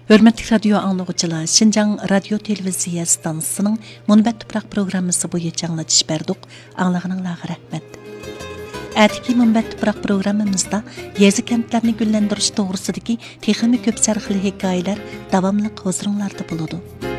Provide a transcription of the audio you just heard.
Hörmətli radio anlıqçılar, Şinjan Radio Televiziya stansiyasının Munbat Tuproq programmasi bo'yicha anglatish berdik. Anlag'aninglarga rahmat. Atiki Munbat Tuproq programmamizda yezi kentlarni gullantirish to'g'risidagi texnik ko'p sarxili hikoyalar davomli huzuringlarda bo'ladi.